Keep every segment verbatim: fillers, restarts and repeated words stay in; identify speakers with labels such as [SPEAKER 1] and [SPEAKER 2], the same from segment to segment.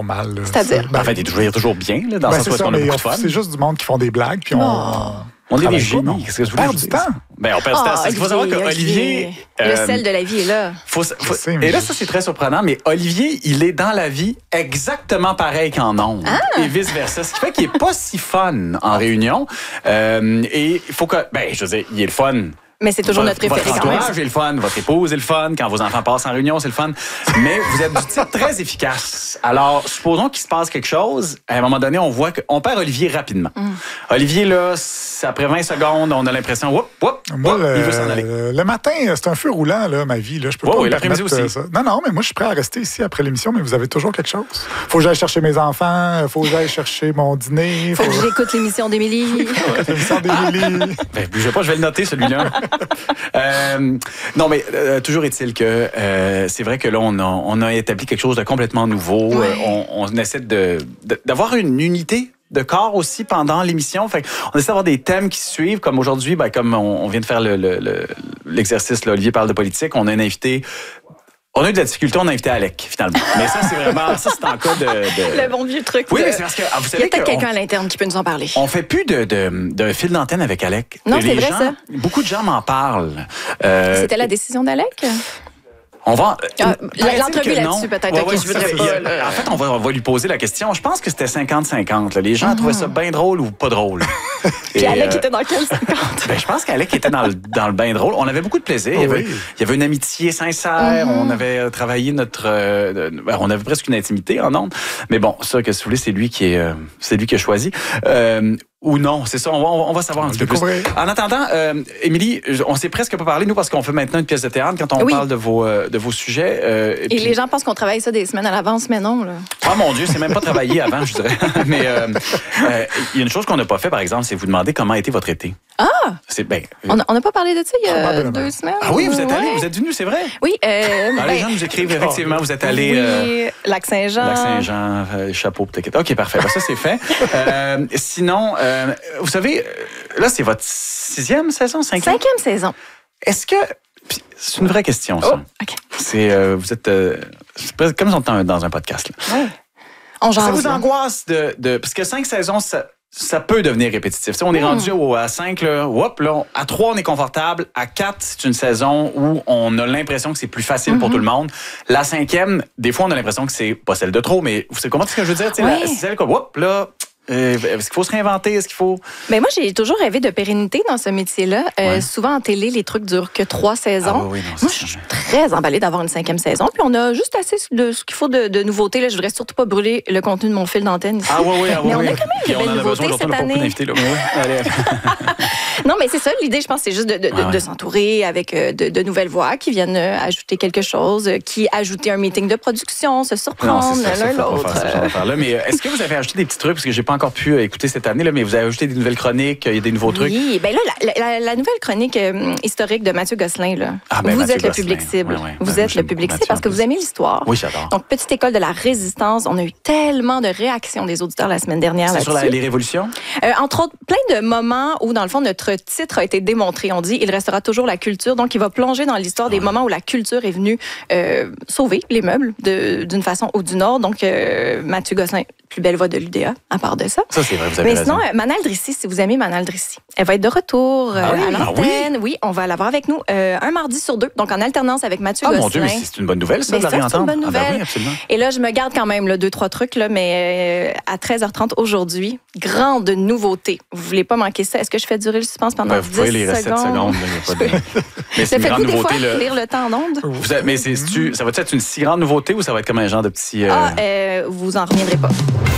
[SPEAKER 1] normal. Là.
[SPEAKER 2] C'est-à-dire?
[SPEAKER 1] Ben,
[SPEAKER 3] en fait, il est toujours, il est toujours bien, là, dans
[SPEAKER 1] ben,
[SPEAKER 3] le sens où on a beaucoup de fun.
[SPEAKER 1] C'est juste du monde qui font des blagues, puis on...
[SPEAKER 2] Oh.
[SPEAKER 3] On est des
[SPEAKER 1] travaille
[SPEAKER 3] génies.
[SPEAKER 1] pas, non?
[SPEAKER 3] Qu'est-ce que vous
[SPEAKER 1] On
[SPEAKER 3] voulez
[SPEAKER 1] perd
[SPEAKER 3] que je
[SPEAKER 1] du
[SPEAKER 3] dise?
[SPEAKER 1] temps.
[SPEAKER 3] Ben, on perd du
[SPEAKER 2] Oh,
[SPEAKER 3] temps. Il faut savoir qu'Olivier...
[SPEAKER 2] Le sel de la vie est là.
[SPEAKER 3] Faut, faut,
[SPEAKER 1] sais, mais
[SPEAKER 3] et là,
[SPEAKER 1] je-
[SPEAKER 3] ça, c'est très surprenant, mais Olivier, il est dans la vie exactement pareil qu'en ondes.
[SPEAKER 2] Ah!
[SPEAKER 3] Et vice-versa. Ce qui fait qu'il n'est pas si fun en réunion. Euh, et il faut que... Ben, je veux dire, il est le fun.
[SPEAKER 2] Mais c'est toujours
[SPEAKER 3] Votre-
[SPEAKER 2] notre préféré
[SPEAKER 3] Votre
[SPEAKER 2] quand même.
[SPEAKER 3] entourage est le fun, votre épouse est le fun, quand vos enfants passent en réunion, c'est le fun. Mais vous êtes du type très efficace. Alors, supposons qu'il se passe quelque chose. À un moment donné, on voit qu'on perd Olivier rapidement.
[SPEAKER 2] Mm.
[SPEAKER 3] Olivier, là, c'est après vingt secondes, on a l'impression, whoop, whoop,
[SPEAKER 1] Moi,
[SPEAKER 3] whoop,
[SPEAKER 1] le,
[SPEAKER 3] il veut s'en aller.
[SPEAKER 1] le matin, c'est un feu roulant, là, ma vie. Là. Je peux
[SPEAKER 3] Ouais,
[SPEAKER 1] pas
[SPEAKER 3] oui,
[SPEAKER 1] me
[SPEAKER 3] l'après-midi
[SPEAKER 1] permettre,
[SPEAKER 3] aussi.
[SPEAKER 1] euh, ça. Non, non, mais moi, je suis prêt à rester ici après l'émission, mais vous avez toujours quelque chose. Faut que j'aille chercher mes enfants, faut que j'aille chercher mon dîner.
[SPEAKER 2] Faut que j'écoute l'émission d'Émilie.
[SPEAKER 1] l'émission d'Émilie.
[SPEAKER 3] Ben, bougez pas, je vais le noter, celui-là. euh, non, mais euh, toujours est-il que euh, c'est vrai que là, on a, on a établi quelque chose de complètement nouveau.
[SPEAKER 2] Ouais.
[SPEAKER 3] Euh, on, on essaie de, de- d'avoir une unité de corps aussi pendant l'émission. Fait on essaie d'avoir des thèmes qui se suivent, comme aujourd'hui, ben, comme on, on vient de faire le, le, le, l'exercice, là, Olivier parle de politique, on a un invité... On a eu de la difficulté, on a invité Alec, finalement. Mais ça, c'est vraiment... Ça, c'est en cas de... de...
[SPEAKER 2] Le bon vieux truc.
[SPEAKER 3] Oui,
[SPEAKER 2] de-
[SPEAKER 3] mais c'est parce que... ah, vous
[SPEAKER 2] Il y a
[SPEAKER 3] savez
[SPEAKER 2] peut-être
[SPEAKER 3] que
[SPEAKER 2] quelqu'un
[SPEAKER 3] on-
[SPEAKER 2] à l'interne qui peut nous en parler.
[SPEAKER 3] On fait plus de, de, de fil d'antenne avec Alec.
[SPEAKER 2] Non,
[SPEAKER 3] Les
[SPEAKER 2] c'est vrai,
[SPEAKER 3] gens-
[SPEAKER 2] ça.
[SPEAKER 3] Beaucoup de gens m'en parlent. Euh,
[SPEAKER 2] C'était la décision d'Alec?
[SPEAKER 3] On va.
[SPEAKER 2] Ah,
[SPEAKER 3] paraît-il
[SPEAKER 2] l'entrevue
[SPEAKER 3] que non.
[SPEAKER 2] là-dessus, peut-être,
[SPEAKER 3] Ouais,
[SPEAKER 2] ok,
[SPEAKER 3] ouais,
[SPEAKER 2] je
[SPEAKER 3] c'est
[SPEAKER 2] voudrais
[SPEAKER 3] ça.
[SPEAKER 2] pas,
[SPEAKER 3] Il y a-
[SPEAKER 2] là.
[SPEAKER 3] En fait, on va, on va lui poser la question. Je pense que c'était cinquante cinquante. là. Les gens trouvaient ça bien drôle ou pas drôle.
[SPEAKER 2] Puis
[SPEAKER 3] Et,
[SPEAKER 2] Alec
[SPEAKER 3] euh,
[SPEAKER 2] était dans quel cinquante?
[SPEAKER 3] ben, je pense qu'Alec était dans le, dans le bain drôle. On avait beaucoup de plaisir. Il y avait,
[SPEAKER 1] Oui.
[SPEAKER 3] il y avait une amitié sincère.
[SPEAKER 2] Mm-hmm.
[SPEAKER 3] On avait euh, travaillé notre... euh, ben, on avait presque une intimité en ondes. Mais bon, ça, que si vous voulez, c'est lui qui, est, euh, c'est lui qui a choisi. Euh, ou non, c'est ça. On va, on va savoir un
[SPEAKER 1] On
[SPEAKER 3] petit
[SPEAKER 1] va
[SPEAKER 3] peu plus.
[SPEAKER 1] découvrir.
[SPEAKER 3] En attendant, euh, Émilie, on s'est presque pas parlé, nous, parce qu'on fait maintenant une pièce de théâtre quand on
[SPEAKER 2] Oui.
[SPEAKER 3] parle de vos, euh, de vos sujets. euh,
[SPEAKER 2] Et
[SPEAKER 3] puis-
[SPEAKER 2] les gens pensent qu'on travaille ça des semaines à l'avance, mais non. Là.
[SPEAKER 3] Ah mon Dieu, c'est même pas travaillé avant, je dirais. Mais euh, euh, il y a une chose qu'on n'a pas fait, par exemple, c'est vous demander comment a été votre été.
[SPEAKER 2] Ah!
[SPEAKER 3] C'est ben.
[SPEAKER 2] On n'a pas parlé de ça il y a
[SPEAKER 1] Probablement.
[SPEAKER 2] deux semaines?
[SPEAKER 3] Ah oui, vous êtes allé,
[SPEAKER 2] Ouais.
[SPEAKER 3] vous êtes venu, c'est vrai.
[SPEAKER 2] Oui. Euh,
[SPEAKER 3] Ah,
[SPEAKER 2] ben,
[SPEAKER 3] les gens nous écrivent effectivement, vous êtes allé.
[SPEAKER 2] oui,
[SPEAKER 3] euh,
[SPEAKER 2] Lac-Saint-Jean.
[SPEAKER 3] Lac-Saint-Jean, euh, chapeau, peut-être. OK, parfait. Ben, ça, c'est fait. Euh, sinon, euh, vous savez, euh, là, c'est votre sixième saison, cinquième?
[SPEAKER 2] Cinquième saison.
[SPEAKER 3] Est-ce que... puis c'est une vraie question, ça.
[SPEAKER 2] Oh, OK.
[SPEAKER 3] C'est, euh, vous êtes... euh, c'est presque comme si on était dans- dans un podcast, là.
[SPEAKER 2] Ouais. On
[SPEAKER 3] Ça
[SPEAKER 2] jase,
[SPEAKER 3] vous
[SPEAKER 2] là.
[SPEAKER 3] angoisse de, de... Parce que cinq saisons, ça, ça peut devenir répétitif. Tu sais, on est
[SPEAKER 2] Hmm.
[SPEAKER 3] rendu au, à cinq, là, hop, là, à trois, on est confortable. À quatre, c'est une saison où on a l'impression que c'est plus facile
[SPEAKER 2] Mm-hmm.
[SPEAKER 3] pour tout le monde. La cinquième, des fois, on a l'impression que c'est pas celle de trop, mais vous savez comment ce que je veux dire? Tu sais,
[SPEAKER 2] Ouais.
[SPEAKER 3] la- c'est celle comme, hop, là... euh, est-ce qu'il faut se réinventer? Est-ce qu'il faut...
[SPEAKER 2] Ben moi, j'ai toujours rêvé de pérennité dans ce métier-là. Euh,
[SPEAKER 3] Ouais.
[SPEAKER 2] Souvent, en télé, les trucs durent que trois saisons.
[SPEAKER 3] Ah oui, oui, non, c'est
[SPEAKER 2] moi,
[SPEAKER 3] ça.
[SPEAKER 2] je suis très emballée d'avoir une cinquième saison. Puis on a juste assez de ce qu'il faut de, de nouveautés. Là. Je voudrais surtout pas brûler le contenu de mon fil d'antenne ici.
[SPEAKER 3] Ah oui, oui, ah oui.
[SPEAKER 2] Mais on a
[SPEAKER 3] oui.
[SPEAKER 2] quand même
[SPEAKER 3] Puis
[SPEAKER 2] de
[SPEAKER 3] on
[SPEAKER 2] belles
[SPEAKER 3] en a besoin,
[SPEAKER 2] nouveautés
[SPEAKER 3] on a
[SPEAKER 2] cette
[SPEAKER 3] pas beaucoup
[SPEAKER 2] année.
[SPEAKER 3] d'invités, là. Mais oui, allez.
[SPEAKER 2] Non, mais c'est ça. L'idée, je pense, c'est juste de, de, de-
[SPEAKER 3] Ah ouais.
[SPEAKER 2] de s'entourer avec euh, de, de nouvelles voix qui viennent euh, ajouter quelque chose, euh, qui ajouter un meeting de production, se
[SPEAKER 3] Non,
[SPEAKER 2] surprendre
[SPEAKER 3] c'est ça, ça,
[SPEAKER 2] l'un
[SPEAKER 3] faut pas
[SPEAKER 2] l'autre.
[SPEAKER 3] faire ce genre d'affaires-là. Mais euh, est-ce que vous avez ajouté des petits trucs, parce que j'ai pas encore pu euh, écouter cette année, là, mais vous avez ajouté des nouvelles chroniques, il y a des nouveaux trucs?
[SPEAKER 2] Oui, ben là, la, la- la nouvelle chronique euh, historique de Mathieu Gosselin, là.
[SPEAKER 3] Ah, ben,
[SPEAKER 2] vous
[SPEAKER 3] Mathieu
[SPEAKER 2] êtes le
[SPEAKER 3] Gosselin.
[SPEAKER 2] public cible.
[SPEAKER 3] Ouais, ouais.
[SPEAKER 2] Vous
[SPEAKER 3] Ben,
[SPEAKER 2] êtes
[SPEAKER 3] j'aime
[SPEAKER 2] le public
[SPEAKER 3] beaucoup
[SPEAKER 2] cible parce
[SPEAKER 3] Mathieu,
[SPEAKER 2] que
[SPEAKER 3] en
[SPEAKER 2] vous
[SPEAKER 3] plus.
[SPEAKER 2] aimez l'histoire.
[SPEAKER 3] Oui, j'adore.
[SPEAKER 2] Donc, petite école de la résistance. On a eu tellement de réactions des auditeurs la semaine dernière
[SPEAKER 3] C'est sur
[SPEAKER 2] là-dessus.
[SPEAKER 3] la- les révolutions?
[SPEAKER 2] Euh, entre autres, plein de moments où, dans le fond, notre titre a été démontré. On dit « Il restera toujours la culture ». Donc, il va plonger dans l'histoire des moments où la culture est venue euh, sauver les meubles de- d'une façon ou d'une autre. Donc, euh, Mathieu Gosselin, plus belle voix de l'U D A, à part de ça.
[SPEAKER 3] Ça, c'est vrai, vous avez
[SPEAKER 2] Mais
[SPEAKER 3] raison.
[SPEAKER 2] sinon, euh, Manal Drissi, si vous aimez Manal Drissi, elle va être de retour euh,
[SPEAKER 3] Ah oui?
[SPEAKER 2] à
[SPEAKER 3] Ah
[SPEAKER 2] l'antenne. oui? on va l'avoir avec nous euh, un mardi sur deux, donc en alternance avec Mathieu
[SPEAKER 3] Ah
[SPEAKER 2] Gosselin.
[SPEAKER 3] mon Dieu, mais c'est une bonne nouvelle, ça,
[SPEAKER 2] Ben,
[SPEAKER 3] de la
[SPEAKER 2] ça, c'est une
[SPEAKER 3] réentendre.
[SPEAKER 2] bonne
[SPEAKER 3] Ah, ben
[SPEAKER 2] nouvelle.
[SPEAKER 3] oui, absolument.
[SPEAKER 2] Et là, je me garde quand même là, deux, trois trucs, là, mais euh, à treize heures trente aujourd'hui, grande nouveauté. Vous voulez pas manquer ça? Est-ce que je fais durer le suspense pendant
[SPEAKER 3] Ben, vous pouvez
[SPEAKER 2] dix
[SPEAKER 3] les rester sept secondes. là, il y a pas de- Mais c'est
[SPEAKER 2] Le
[SPEAKER 3] une grande
[SPEAKER 2] faites-vous des fois
[SPEAKER 3] nouveauté. là.
[SPEAKER 2] lire le temps en ondes?
[SPEAKER 3] Vous avez- Mais c'est, c'est-tu- ça va être une si grande nouveauté ou ça va être comme un genre de petit... euh,
[SPEAKER 2] Ah, euh, vous en reviendrez pas.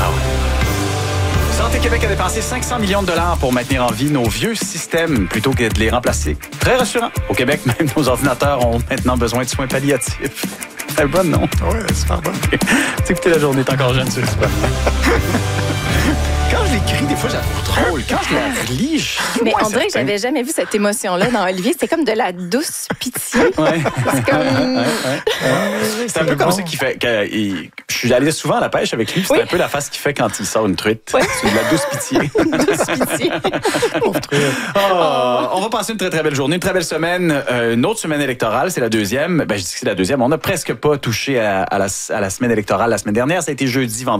[SPEAKER 3] Santé Québec a dépensé cinq cents millions de dollars pour maintenir en vie nos vieux systèmes plutôt que de les remplacer. Très rassurant. Au Québec, même nos ordinateurs ont maintenant besoin de soins palliatifs. C'est bonne, non?
[SPEAKER 1] Ouais, super bon.
[SPEAKER 3] Tu écoutez la journée, t'es encore jeune, tu le sais pas. Quand je l'écris, des fois, je la trouve drôle. Quand je la relis, je suis
[SPEAKER 2] Mais
[SPEAKER 3] moins
[SPEAKER 2] on dirait que
[SPEAKER 3] certain.
[SPEAKER 2] j'avais jamais vu cette émotion-là dans Olivier. C'était comme de la douce pitié.
[SPEAKER 3] Ouais.
[SPEAKER 2] C'est comme...
[SPEAKER 3] C'est un peu comme ça qu'il fait. que- il- je suis allé souvent à la pêche avec lui, puis c'est
[SPEAKER 2] Oui.
[SPEAKER 3] un peu la face qu'il fait quand il sort une truite.
[SPEAKER 2] Ouais.
[SPEAKER 3] C'est de la douce pitié.
[SPEAKER 2] douce pitié.
[SPEAKER 3] Ah, on va passer une très, très belle journée, une très belle semaine. Euh, une autre semaine électorale, c'est la deuxième. Ben, je dis que c'est la deuxième. On n'a presque pas touché à, à la, à la semaine électorale la semaine dernière. Ça a été jeudi, vendredi.